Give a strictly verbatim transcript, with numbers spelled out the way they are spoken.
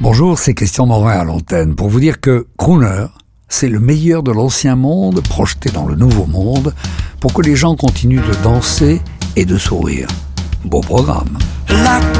Bonjour, c'est Christian Morin à l'antenne pour vous dire que Crooner, c'est le meilleur de l'ancien monde projeté dans le nouveau monde pour que les gens continuent de danser et de sourire. Beau programme. La